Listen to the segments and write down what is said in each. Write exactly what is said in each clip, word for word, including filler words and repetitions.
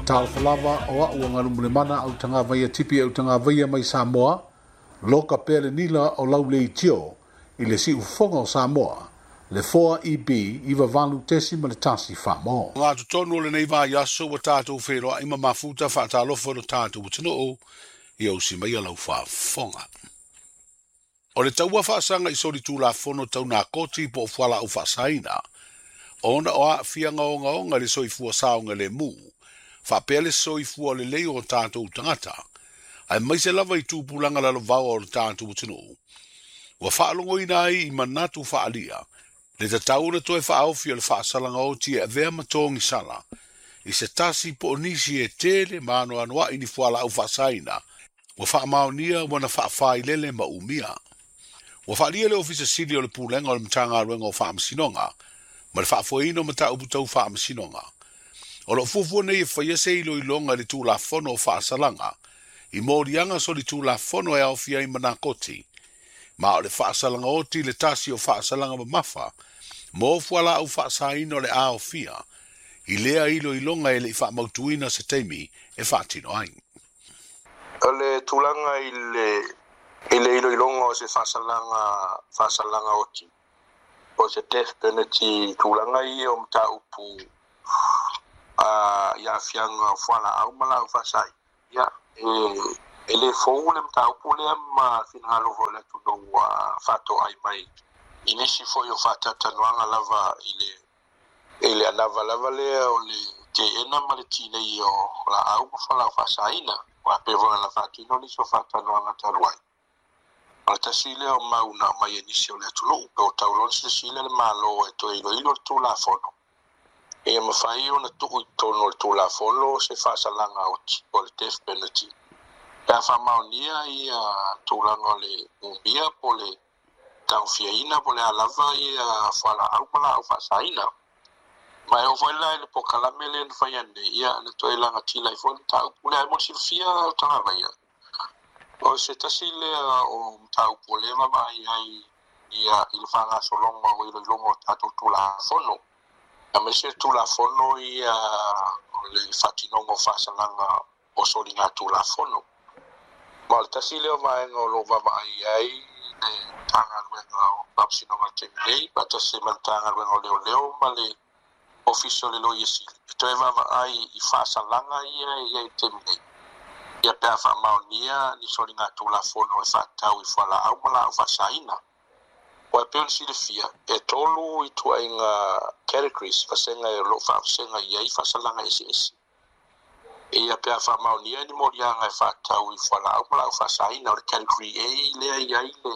tal falava o ua ngalu le mana au tanga vai tipi au tanga vai mai Samoa loka pele nila o lau le tio i le si ufonga o Samoa le four E B iwa valu tesi ma le tasi famo. Ngā tu tonu le nei vā yaso wa tātou wheroa ima mafuta whātālofa no tātou utino o i au si mai alau whāfonga. O le taua whaasanga i sori tū la fono tau nā koti po whala au whaasaina. Ona o a whianga o ngaonga le soifua saonga le mū. Whapele soifua le leo o tātou tangata. Ai mai se lava i tūpulanga lalo vau o tātou utino o. Wa whaalongo ina ai i manatu whaalia. Le tatau na toe whaaufi o le whaasalanga o tia e vea matongi sala. I se tasi po nisi e tele mano anua ini fuala au whaasaina. Wa whaamaonia wana whaafai ma umia. Wa whaalia le ofisa siri o le pūlenga o le mtanga ruenga o whaamasinonga. Ma le whaafoino mata uputau whaamasinonga. O lo fufua nei e whaiase ilo ilonga le tū la fono o whaasalanga. I mōrianga so le tū la fono e au fia i manakoti. Ma o le whaasalanga oti le tasi o whaasalanga ma mafa, mo fuala au whaasaino le ao fia, i lea ilo ilonga e le i whaamautuina se teimi e whaatino ai. O le tūlanga i le, i le ilo ilonga o se whaasalanga, whaasalanga oti. O se death penalty tūlanga i o mta upu uh, ia fianga fuala au mala au whaasai. Ia, e... ele fou le mta upu le ma finalo vola tu no fato ai mai inisi foi o fata tanuanga lava ile ile lava lava le o le ke ena maletine io la au fala fasaina wa pe vola la fatino ni so fata tanuanga taruai alta sile o mauna mai inisi o le tu no o taulon se sile le malo e to ilo ilo tu la fono e ma fai ona tu to no tu la fono se fa salanga o o le death penalty. La whamaonia i a tūlanga le umbia po le tauwhiaina po le alava i a whala aumala au whasaina. Mai o whaila le po kalame le nwhaiane ia na toi langa tila i whaile tau pule ai monsi whia au tanga ia. O se tasi le o tau pule mama i ai i a il whanga solonga o ilo ilongo tato tūla fono. A me se tūla fono i a le whatinongo whasalanga o soli ngā tūla fono. Malta si leo mai ngo lo va mai ai le tanga luenga o papsino ma temei bata se mantanga luenga leo leo male official le lo yesi to e va ai i fa salanga ia ia temei ia pe fa maonia ni solinga tu la fono e fa tau i fa la au mala fa saina o pe on si le fia e tolu i tu inga categories fa senga e lo fa senga ia i fa salanga esi esi ia pe fa maonia ni morianga e fa tau i fa la au mala fa saina o category A le ia le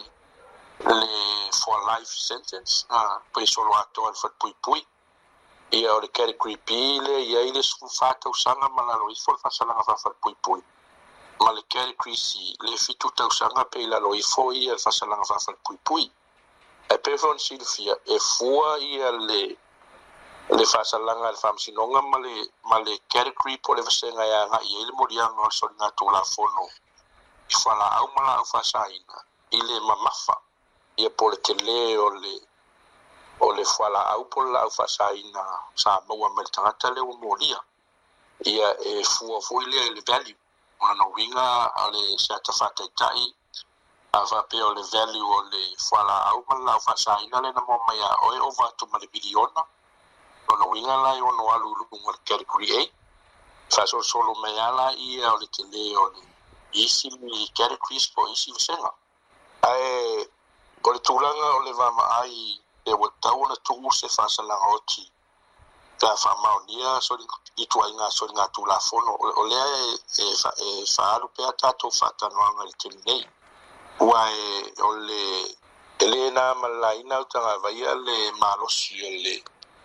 le for life sentence ah pe solo ato al fa pui pui ia o category B le ia ile su fa tau sanga mala lo i fa salanga fa fa pui pui ma le category C le fitu tau sanga pe la lo i fo ia fa salanga fa fa pui pui e pe fon silfia e fua ia le le fasalanga le famsinonga male male category po le vasenga ya nga ile morianga o sona to la fono i fala au mala au fasaina ile mamafa ia po le tele o le o le fala au po la au fasaina sa mo me tangata le moria ia e fu fu ile le value ona winga ale sata fata tai ava pe o le value o le fala au mala au fasaina le na mo mai o over to male biliona ono winga lai ono alu lunga category A fa so solo meala i o le tele o le isi mi categories po isi visenga ai o le tulanga o le vama ai e watau na tu se fa sala oti ka fa maonia so i tu ainga so nga tu la fono o le e fa e fa alu pe atato fa tanwanga le tele wa e o le elena malaina utanga vai le malosi le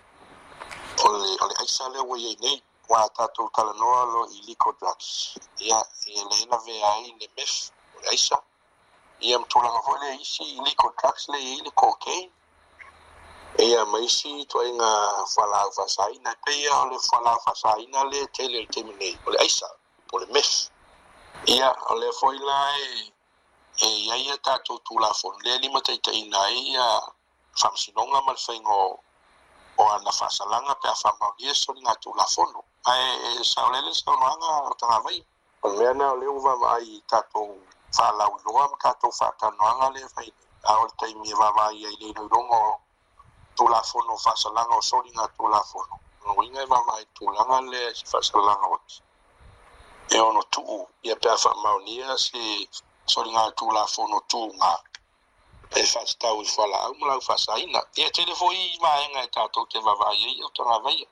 ole ole aisa le wo ye nei wa tato kala no lo illegal drugs ia ele na ve ai le mes aisa ia mtula nga vole isi illegal drugs le ile cocaine ia mai si to inga fala fasai na pe ia ole fala fasai na le tele terminate ole aisa ole mes ia ole foi lai e ia ia tato tula fon le ni mata ina ia famsinonga mal fengo o ana fasalanga pe afama yeso nga tu la fono ai saulele saunanga tanga vai o mea na le uva mai tato fa la uloa tato fa tananga le fai a o taimi va vai ai le rongo tu la fono fa salanga o solinga tu la fono no inga va mai tu langa le fa salanga o e ono tu ia pe fa maunia si solinga tu la fono tu nga e fa sta u fa la u la fa saina e telefoni mai nga tato te va vai o tanga vai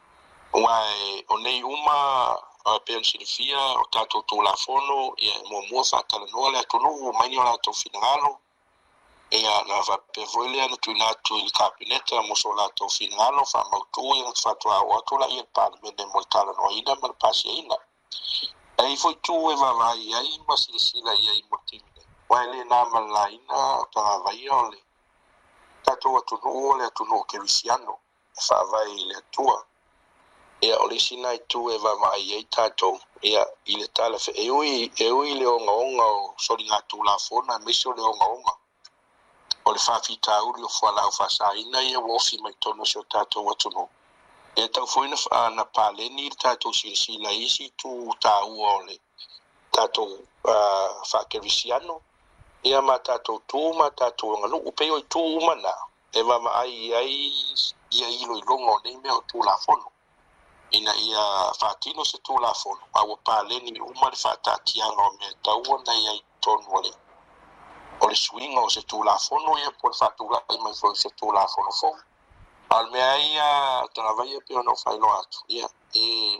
Wai o nei uma a pensilifia o tato tu la fono e mo mo fa tala no le tu no mai ni la tu finalo e a la va pe voile no tu na tu il capinetta mo so la tu finalo fa mo tu e fa tu a o tu la il par me de moltala no ina mal pasi ina e foi tu e va vai ai ma si si la ai motimine wai le na mal la ina ta vai ole tato tu no le tu no che visiano fa vai le tua ia orisina i tu e va mai e tato ia ile tala fe e ui e ui le onga onga o solinga tu la fona miso le onga onga o le fafita uri o fuala o fasa ina ia wofi mai tono so tato watu no e tau fuina fa na pale ni tato si si la isi tu ta uole tato fa kerisiano ia ma tato tu ma tato ngalu upe o tu mana e va mai ai ia ilo ilongo nei me o tu la fono ina ia fatino se tu la fono a o pale ni uma le fata tianga me tau na ia ton wole o le swing o se tu la fono ia por fatu la mai fo se tu la fono fo al me ia travaia pe no fai lo atu ia e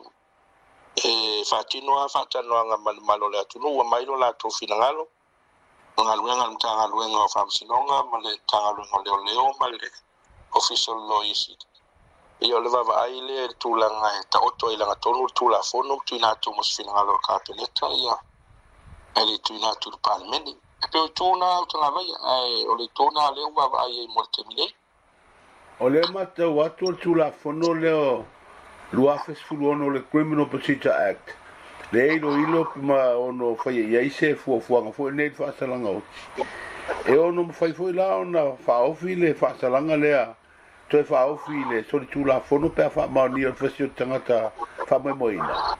e fatino a fata no anga mal malo le atu no mai lo la to finalo nga luenga mtanga luenga o fam sinonga male tanga luenga leo leo male official law isi io le vava ai le tulanga e ta oto i langa tonu tula fono tuina tu mos finalo capinetta ia ele tuina tu palmeni e pe tuna tuna vai ai o le tuna le vava ai molte mile o le mata watu tula fono leo luafes fulono le Criminal Procedure Act le ilo ilo ma ono fai ia se fu fu nga fu nei fa salanga o e ono fai fu la ona fa ofile fa salanga le Toi fa ofile soli tu la fono pe fa ma ni o fesio tangata fa mai moina.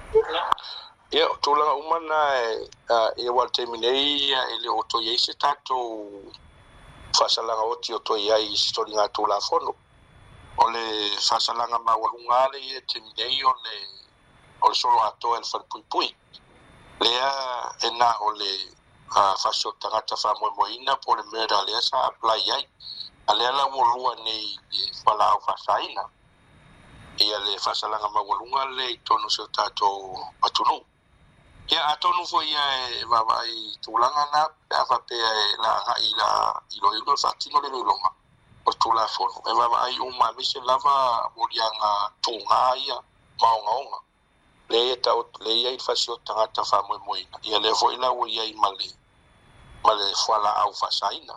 Ia tu la umana e wa terminei e le oto ye se tato fa salanga o ti oto ia i stori nga tu la fono. O le fa salanga ma wa ngale e terminei o le o solo ato el fa pui pui. Lea e na o le fa sio tangata fa mai moina po le mera le sa apply ai. Ale ala wolua nei fala au fasaina ia le fasalanga mawalunga le tonu se tato atunu ia atonu foi ia va vai tulanga na ava pe la ila ilo ilo fatino le longa o tula fono e va vai uma mise lava morianga tunga ia maunga le ta le ia fasio tangata fa mo moina ia le foi la o ia mali mali fala au fasaina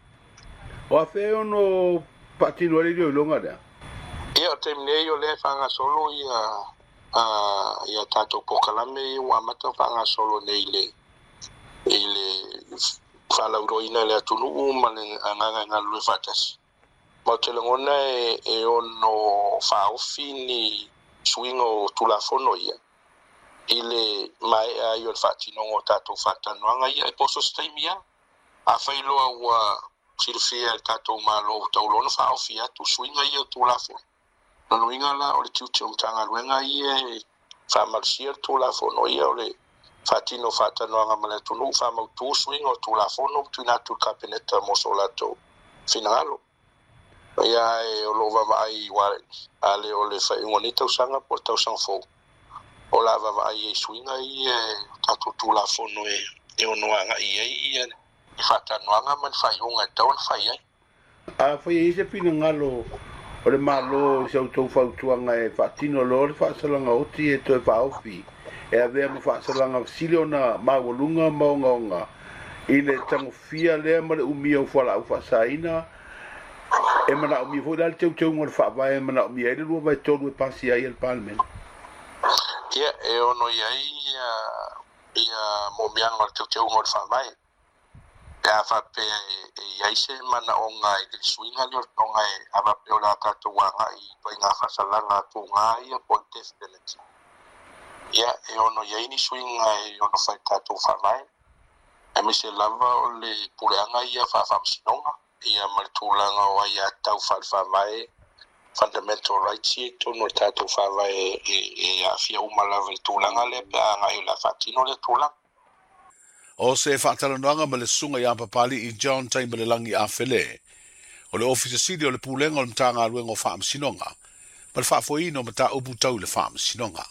O a fe ono patino le dio longa da. Ia terminei o le fanga solo ia a ia tato pokalame wa mata fanga solo nei le ile fala uroina le atunu male anga nga lu fatas. Ma telengona e, e ono fa ofini swingo tulafono ia. Ile mai a io fatino o tato fatano anga ia e posso stemia a failo wa Silfia el tato malo taulono fa ofia tu swinga ia tu la fo no inga la o tu tu tanga luenga ia fa marsier tu la fo no ia ole fatino fata no nga mala tu no fa mo tu swinga tu la fo no tu na tu capinetta mo solato finalo ia e o lo va ai wa ale ole fa ngonita usanga por tau sang fo o la va ai swinga ia tato tu la fo no e e o no nga ia ia fata noanga man fai unga tau fai ai a foi ese pino ngalo o le malo se auto fa tuanga e fatino lo fa salanga oti e to fa ofi e ave mo fa salanga siliona ma volunga maunga onga ile tango fia le ma le umi o fa la fa saina e mana umi fo dal teu teu ngor fa vai mana umi ele lo vai todo e passi ai el palmen ia e ono ia ia mo mianga teu teu ngor fa vai le fa pe e ai se mana o ngai le swinga le o ngai ava pe o la ka to wa ngai pa nga fa sala nga to ngai po test penalty ya e ono ye ni swinga e ono fa ka to fa mai e mi se lava o le pure ngai ya fa fa sinonga ia maltula nga o ya tau fa fa mai fundamental rights e to no ta to fa vai e e a fia uma lava to langa le pa ngai la fa tino le to langa o se whaatalanoanga ma le sunga i Ampapali i John Time le langi a Fele. O le officer sidi o le pūlenga o le mtanga aluenga o whaam sinonga. Ma le whaafoino ma ta upu tau le whaam sinonga.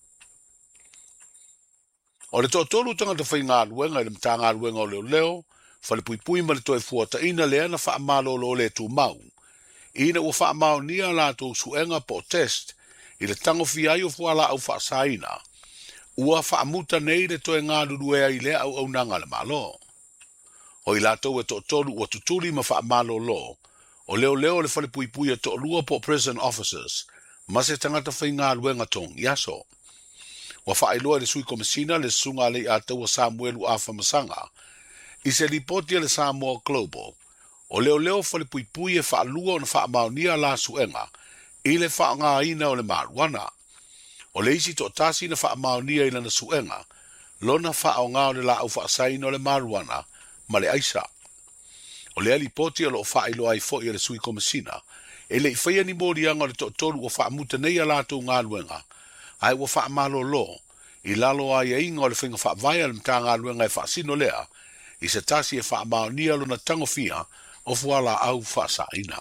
O le tōtolu tangata whainga aluenga i le mtanga aluenga o leo leo, fa le pui pui ma le toi fuata ina le ana wha amalo lo le tu mau. Ina ua wha amao nia la tō suenga po test i le tango fiai o fuala au wha saina. Ua whaamuta nei le toe ngā ruruea i lea au au nanga le malo. O i lātou e tōtolu ua tuturi ma whaamalo lo, o leo leo le whale pui pui e tōlua po prison officers, ma se tangata whai ngā ruenga tong yaso. Ua whaailoa le sui komisina le sunga le a taua Samuelu Afa Masanga, i se ripotia le Samoa Global, o leo leo whale pui pui e whaalua o na whaamaunia la suenga, i le whaanga ina o le maruana. O le isi to tasi na wha maonia ila na suenga, lona wha o ngā o le la au wha saino le maruana, ma le aisa. O le ali poti alo o wha ilo ai fo i le sui komisina, e le i whaia ni mōri anga o le tōtoru o wha muta nei a lātou ngā luenga, ai o wha malo lo, i lalo ai a inga o le whinga wha vai al mta ngā luenga e wha sino lea, i se tasi e wha maonia lona tango fia o fuala au wha saina.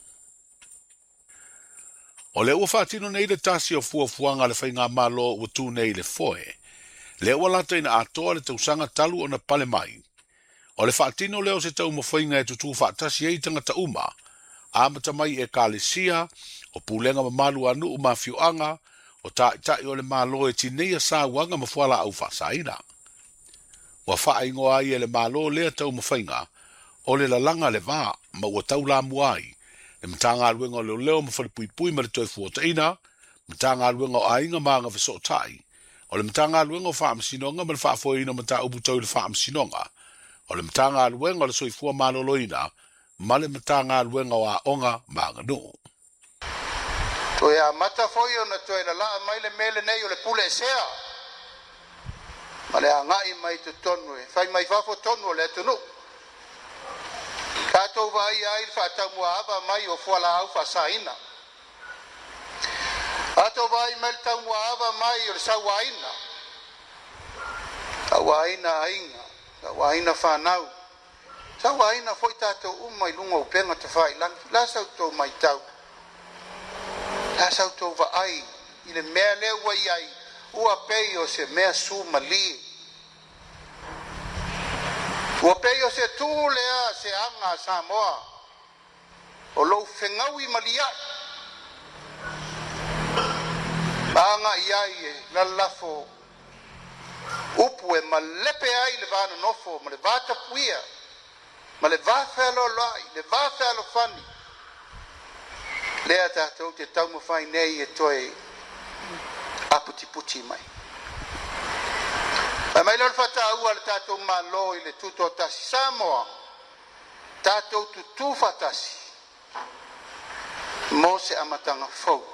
O le ua whaatino nei le tasi o fua fuanga le whainga malo ua tū nei le foe. Le ua lata ina atoa le tausanga talu o na pale mai. O le whaatino leo se tau mawhainga e tutu whaatasi e tangata uma. Amata mai e kālesia, o pūlenga mamalu anu uma fiuanga, o tai tai o le malo e tinei a sā wanga mafuala au whaasaina. Ua wha ingoa ai e le malo lea tau mawhainga, o le lalanga le vā, ma ua tau la muai. E mtanga aluenga o leo leo mawhale pui pui ma le toi fuata ina, mtanga aluenga o ainga maanga viso tai, o le mtanga aluenga o whaam sinonga ma le whaafo ina ma ta ubu tau le whaam sinonga, o le mtanga aluenga o le soifua malolo ina, ma le mtanga aluenga o a onga maanga no. Toi a mata foi o na toi la laa mai le mele nei o le pule e sea, ma le a ngai mai te tonu e, whai mai whafo tonu o le tunu. Kato vai ai fa tamu ava mai o fuala au fa saina. Ato vai mel tamu ava mai o sawaina. Sawaina ainga, sawaina fa nau. Sawaina foi tato umai lunga o penga te fai lang la sau to mai tau. La sau to va ai ile mele wa ai ua pei o se mea su mali. Ua pei o se tū lea se anga Samoa, o lou whengaui maliai. Maanga iai e na lafo, upu e ma lepe ai le vana nofo, ma le vata puia, ma le vāwhelo lai, le vāwhelo whani. Lea tātou te taumawhai nei e toi aputi puti mai. Ma mai lor fata ua le tātou malo i le tuto tasi Samoa. Tātou tutu fatasi. Mo se amatanga fau.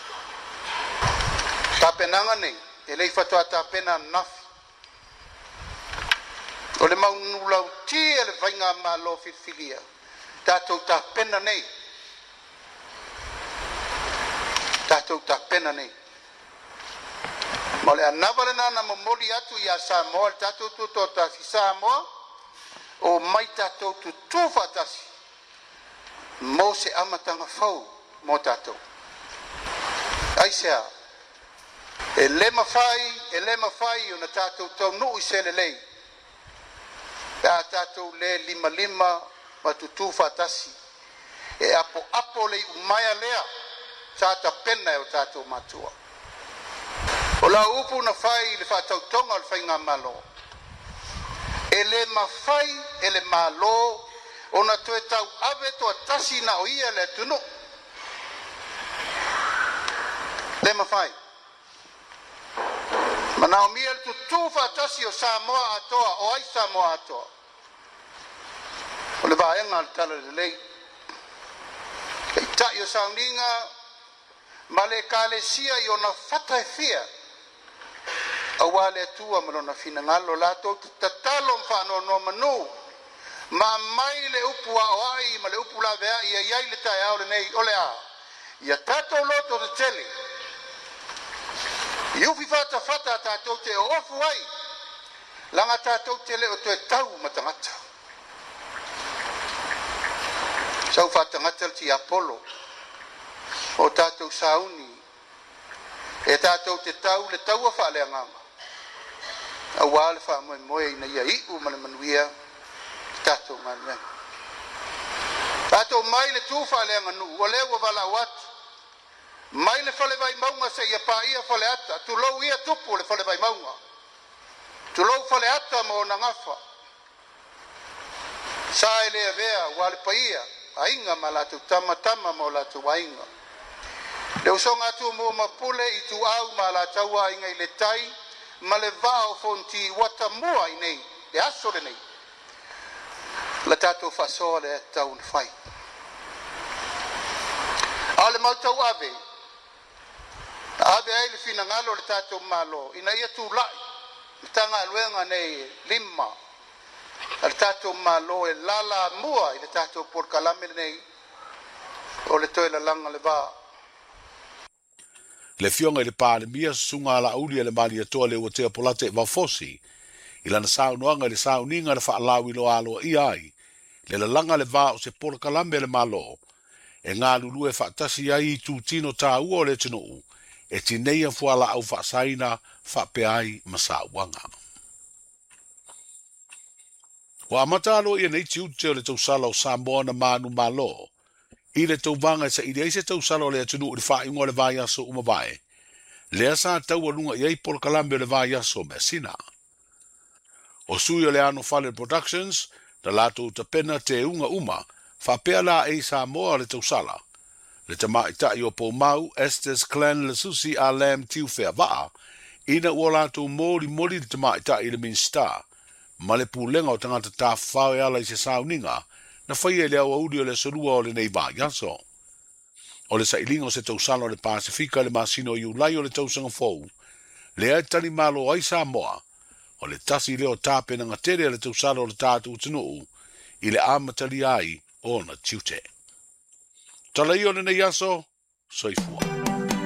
Tāpenanga nei, e lei fatoa tāpena nafi. O le maunulau ti e le vainga malo filfilia. Tātou tāpena nei. Tātou tāpena nei. Ma le anavale nana momoli atu ia Samoa, tātou tuto tasi Samoa, o mai tātou tutu fatasi, mo se amatanga fau mo tātou. Ai sea, e le mawhai, e le mawhai o na tātou tau nui se le lei. Pea tātou le lima lima ma tutu fatasi, e apo apo le umaya lea, sa ta pena e o tātou matua. O la upu na fai le whatautonga o le whainga malo. E le mawhai, e le malo, o na tue tau ave toa tasi na o ia le tunu. Le mawhai. Mana o mia le tutu whatasi o Samoa atoa, o ai Samoa atoa. O le vaenga le tala le lei. Kei ta yo sauninga ma le kalesia i ona fata e fia. Awa le tua malona finangalo lato tatalo mfano no manu. Ma mai le upu a oai ma le upu la vea ia iai le tae au le nei ole a. Ia tato loto te tele. Iufi fata fata tato te ofu ai. Langa tato tele o te tau matangata. Sau fata ngata ti Apollo. O tato sauni. E tato te tau le tau a fa le angama. Awa le fa moe moe ina ia iu ma le manuia. Tato ngana. Tato mai le tufa le nganu. O le ua vala watu. Mai le fale vai maunga se ia pa ia fale ata. Tu lau ia tupu le fale vai maunga. Tu lau fale ata mo na ngafa. Sa ele vea wale pa ia. Ainga ma la tu tama tama mo la tu wainga. Le usonga tu mo mapule i tu au ma la taua inga i le tai. Ma le vao fonti wata mua i nei. Le aso le nei. La tato fasoa le tau na fai. Ale mau tau ave. Ave ai le fina ngalo le tato malo. Ina ia tu lai. Tanga luenga nei lima. Le tato malo e lala mua. I le tato por kalame nei. O le toi la langa le va. Le fionga i le pāle mia sunga la uli le mali atoa le ua tea polate wa fosi. I lana sao noanga le sao ninga le whaalawi lo alo i ai. Le la langa le va o se por kalame le malo. E ngā lulu e whaatasi ai i tū tino tā ua o le tino u. E tineia fuala au whaasaina whape ai masa wanga. Wa amatalo i nei tiu te o le tau sala o Samoa na manu malo. I le tau vanga sa i le eise tau sala o le atunu o le wha ingo le vai aso umawae. Lea sa tau alunga i ei por kalambe o le vai aso me sina. O sui o le ano Fale Productions, na lato ta pena te unga uma, whapea la e Samoa le tau sala. Le te maita i o po mau, Estes Clan le susi a lam tiu whea waa, ina ua lato mori mori le te maita i le min star, ma le pūlenga o tangata tā whawe ala i se sauninga, na whaia le au audio le sorua o le nei vā yaso. O le sailinga o se tausala o le Pasifika le masino i ulai o le tausanga fau, le ai tani malo ai Samoa, o le tasi leo tāpe na ngatere le tausala o le tātu utinuu, i le amatali ai o na tiute. Tala i o le nei yaso, soifua.